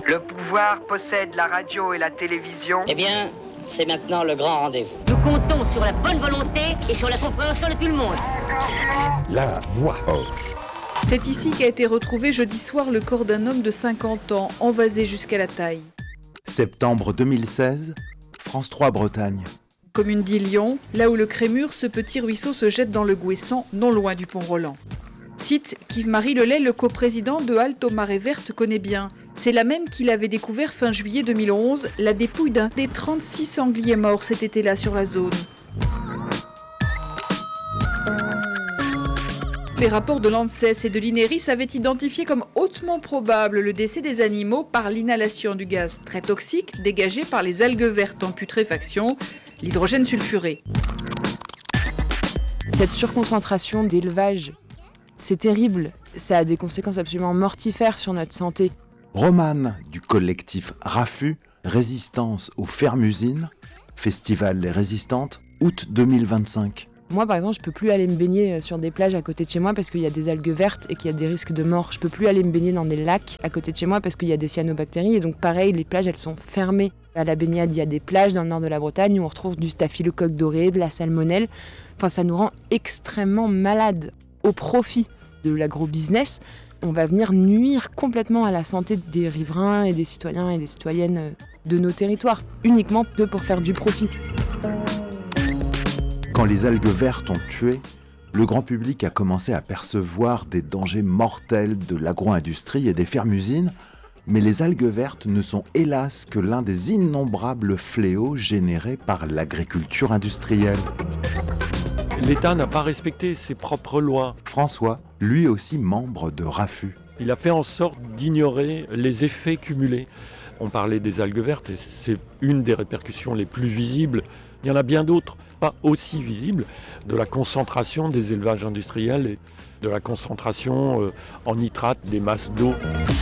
Le pouvoir possède la radio et la télévision. Eh bien, c'est maintenant le grand rendez-vous. Nous comptons sur la bonne volonté et sur la compréhension de tout le monde. La voix off. C'est ici qu'a été retrouvé jeudi soir le corps d'un homme de 50 ans, envasé jusqu'à la taille. Septembre 2016, France 3 Bretagne. Commune d'Illion, là où le Crémur, ce petit ruisseau se jette dans le Gouessant, non loin du pont Roland. Site qu'Yves-Marie Lelay, le coprésident de Halte aux Marées Vertes, connaît bien. C'est la même qu'il avait découvert fin juillet 2011, la dépouille d'un des 36 sangliers morts cet été-là sur la zone. Les rapports de l'ANSES et de l'INERIS avaient identifié comme hautement probable le décès des animaux par l'inhalation du gaz très toxique dégagé par les algues vertes en putréfaction, l'hydrogène sulfuré. Cette surconcentration d'élevage, c'est terrible. Ça a des conséquences absolument mortifères sur notre santé. Romane du collectif RAFU, Résistance aux fermes-usines, Festival Les Résistantes, août 2025. Moi, par exemple, je peux plus aller me baigner sur des plages à côté de chez moi parce qu'il y a des algues vertes et qu'il y a des risques de mort. Je peux plus aller me baigner dans des lacs à côté de chez moi parce qu'il y a des cyanobactéries. Et donc, pareil, les plages, elles sont fermées. À la baignade, il y a des plages dans le nord de la Bretagne où on retrouve du staphylocoque doré, de la salmonelle. Enfin, ça nous rend extrêmement malades au profit de l'agro-business. On va venir nuire complètement à la santé des riverains et des citoyens et des citoyennes de nos territoires, uniquement que pour faire du profit. Quand les algues vertes ont tué, le grand public a commencé à percevoir des dangers mortels de l'agro-industrie et des fermes-usines, mais les algues vertes ne sont hélas que l'un des innombrables fléaux générés par l'agriculture industrielle. L'État n'a pas respecté ses propres lois. François, lui aussi membre de RAFU. Il a fait en sorte d'ignorer les effets cumulés. On parlait des algues vertes et c'est une des répercussions les plus visibles. Il y en a bien d'autres, pas aussi visibles, de la concentration des élevages industriels et de la concentration en nitrate des masses d'eau.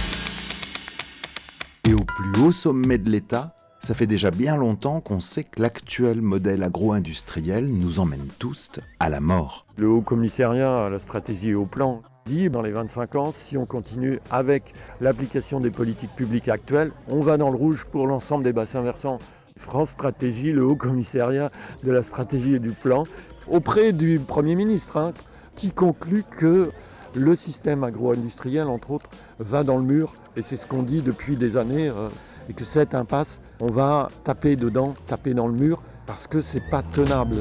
Et au plus haut sommet de l'État, ça fait déjà bien longtemps qu'on sait que l'actuel modèle agro-industriel nous emmène tous à la mort. Le Haut Commissariat à la stratégie et au plan dit dans les 25 ans, si on continue avec l'application des politiques publiques actuelles, on va dans le rouge pour l'ensemble des bassins versants. France Stratégie, le Haut Commissariat de la stratégie et du plan, auprès du Premier ministre, qui conclut que le système agro-industriel, entre autres, va dans le mur, et c'est ce qu'on dit depuis des années, et que cette impasse, on va taper dedans, taper dans le mur, parce que c'est pas tenable.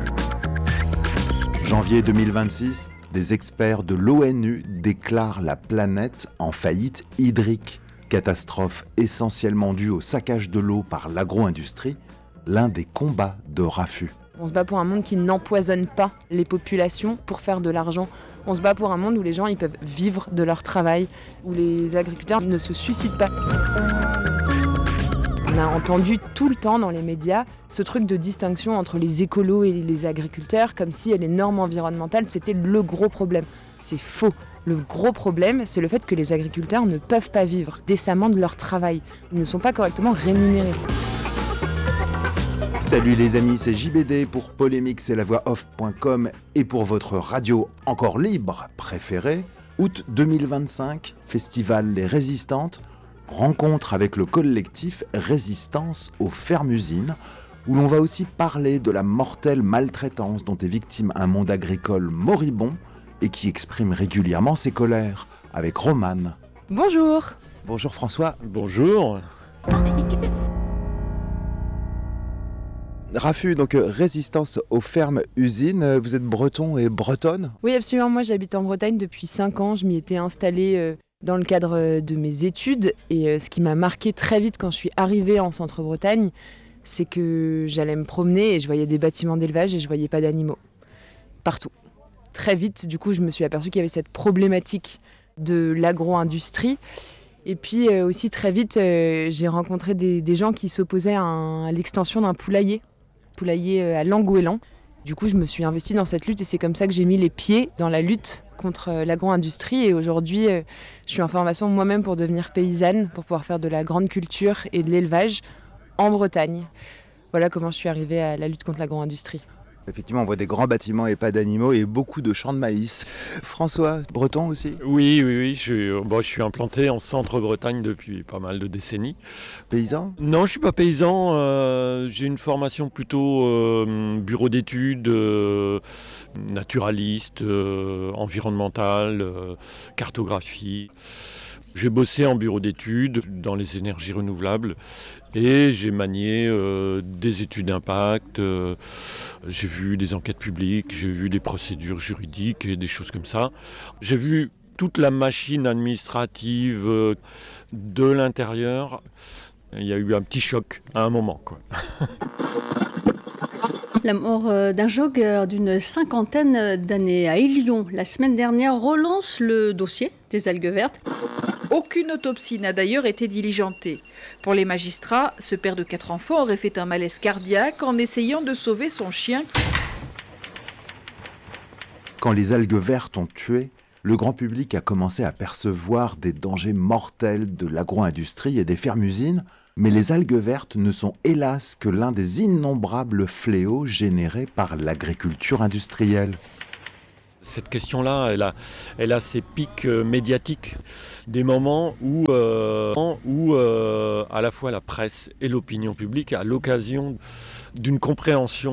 Janvier 2026, des experts de l'ONU déclarent la planète en faillite hydrique. Catastrophe essentiellement due au saccage de l'eau par l'agro-industrie, l'un des combats de RAFU. On se bat pour un monde qui n'empoisonne pas les populations pour faire de l'argent. On se bat pour un monde où les gens ils peuvent vivre de leur travail, où les agriculteurs ne se suicident pas. On a entendu tout le temps dans les médias ce truc de distinction entre les écolos et les agriculteurs, comme si les normes environnementales, c'était le gros problème. C'est faux. Le gros problème, c'est le fait que les agriculteurs ne peuvent pas vivre décemment de leur travail. Ils ne sont pas correctement rémunérés. Salut les amis, c'est JBD pour Polémique, c'est la voix off.com et pour votre radio encore libre préférée. Août 2025, Festival Les Résistantes, rencontre avec le collectif Résistance aux fermes-usines, où l'on va aussi parler de la mortelle maltraitance dont est victime un monde agricole moribond et qui exprime régulièrement ses colères, avec Romane. Bonjour. Bonjour François. Bonjour. RAFU, donc Résistance aux fermes-usines, vous êtes breton et bretonne ? Oui, absolument. Moi, j'habite en Bretagne depuis 5 ans. Je m'y étais installée dans le cadre de mes études. Et ce qui m'a marqué très vite quand je suis arrivée en Centre-Bretagne, c'est que j'allais me promener et je voyais des bâtiments d'élevage et je voyais pas d'animaux. Partout. Très vite, du coup, je me suis aperçue qu'il y avait cette problématique de l'agro-industrie. Et puis aussi très vite, j'ai rencontré des gens qui s'opposaient à l'extension d'un poulailler à Langoélan. Du coup, je me suis investie dans cette lutte et c'est comme ça que j'ai mis les pieds dans la lutte contre l'agro-industrie. Et aujourd'hui, je suis en formation moi-même pour devenir paysanne, pour pouvoir faire de la grande culture et de l'élevage en Bretagne. Voilà comment je suis arrivée à la lutte contre l'agro-industrie. Effectivement, on voit des grands bâtiments et pas d'animaux et beaucoup de champs de maïs. François, breton aussi? Oui, je suis implanté en centre-Bretagne depuis pas mal de décennies. Paysan? Non, je suis pas paysan, j'ai une formation plutôt bureau d'études, naturaliste, environnementale, cartographie. J'ai bossé en bureau d'études dans les énergies renouvelables et j'ai manié des études d'impact, j'ai vu des enquêtes publiques, j'ai vu des procédures juridiques et des choses comme ça. J'ai vu toute la machine administrative de l'intérieur. Il y a eu un petit choc à un moment, quoi. La mort d'un jogger d'une cinquantaine d'années à Élion la semaine dernière relance le dossier des algues vertes. Aucune autopsie n'a d'ailleurs été diligentée. Pour les magistrats, ce père de 4 enfants aurait fait un malaise cardiaque en essayant de sauver son chien. Quand les algues vertes ont tué, le grand public a commencé à percevoir des dangers mortels de l'agro-industrie et des fermes-usines, mais les algues vertes ne sont hélas que l'un des innombrables fléaux générés par l'agriculture industrielle. Cette question-là, elle a ses pics médiatiques, des moments où à la fois la presse et l'opinion publique, à l'occasion d'une compréhension